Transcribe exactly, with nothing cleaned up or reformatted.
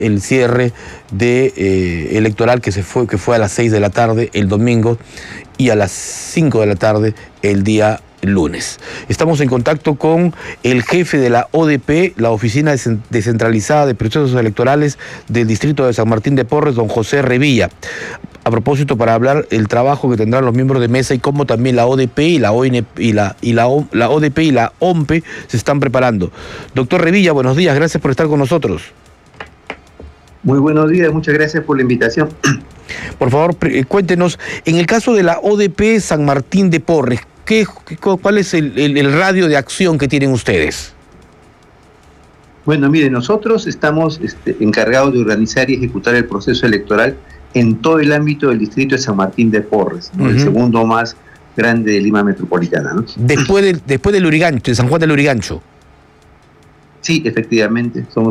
el cierre de, eh, electoral que, se fue, que fue a las seis de la tarde el domingo y a las cinco de la tarde el día lunes. Estamos en contacto con el jefe de la O D P, la Oficina Descentralizada de Procesos Electorales del Distrito de San Martín de Porres, don José Revilla. A propósito, para hablar el trabajo que tendrán los miembros de mesa y cómo también la O D P y la O N P y la y la, la O D P y la O M P E se están preparando. Doctor Revilla, buenos días, gracias por estar con nosotros. Muy buenos días, muchas gracias por la invitación. Por favor, cuéntenos, en el caso de la O D P San Martín de Porres, ¿qué, ¿cuál es el, el, el radio de acción que tienen ustedes? Bueno, mire, nosotros estamos este, encargados de organizar y ejecutar el proceso electoral en todo el ámbito del distrito de San Martín de Porres, ¿no? Uh-huh. El segundo más grande de Lima Metropolitana, ¿no? Después, de, después del Lurigancho, de San Juan del Lurigancho. Sí, efectivamente, somos